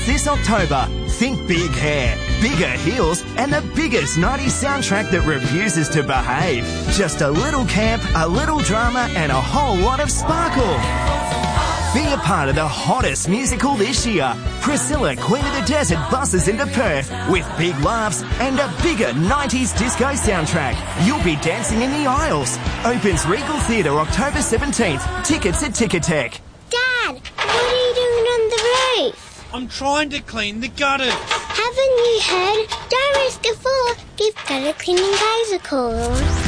this October. Think big hair, bigger heels, and the biggest 90s soundtrack that refuses to behave. Just a little camp, a little drama, and a whole lot of sparkle. Be a part of the hottest musical this year. Priscilla, Queen of the Desert buses into Perth with big laughs and a bigger 90s disco soundtrack. You'll be dancing in the aisles. Opens Regal Theatre October 17th. Tickets at Ticketek. Dad, what are you doing on the roof? I'm trying to clean the gutters. Haven't you heard? Don't risk a fall. Give gutter cleaning guys a call.